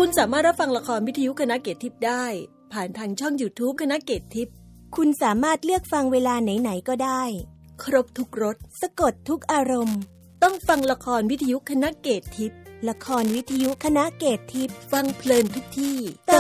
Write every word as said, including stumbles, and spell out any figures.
คุณสามารถรับฟังละครวิทยุคณะเกตทิพย์ได้ผ่านทางช่อง YouTube คณะเกตทิพย์คุณสามารถเลือกฟังเวลาไหนๆก็ได้ครบทุกรสสะกดทุกอารมณ์ต้องฟังละครวิทยุคณะเกตทิพย์ละครวิทยุคณะเกตทิพย์ฟังเพลินทุกที่